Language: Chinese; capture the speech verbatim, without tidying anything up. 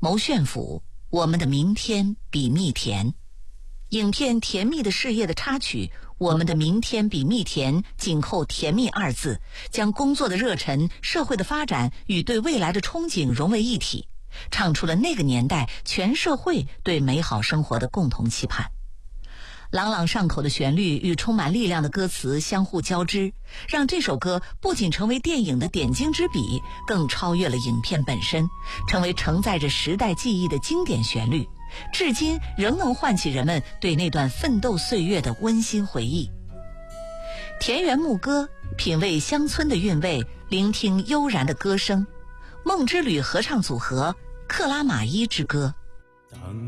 谋炫富，我们的明天比蜜甜。影片《甜蜜的事业》的插曲《我们的明天比蜜甜》紧扣甜蜜二字，将工作的热忱、社会的发展与对未来的憧憬融为一体，唱出了那个年代全社会对美好生活的共同期盼。朗朗上口的旋律与充满力量的歌词相互交织，让这首歌不仅成为电影的点睛之笔，更超越了影片本身，成为承载着时代记忆的经典旋律，至今仍能唤起人们对那段奋斗岁月的温馨回忆。田园牧歌，品味乡村的韵味，聆听悠然的歌声。梦之旅合唱组合《克拉玛依之歌》。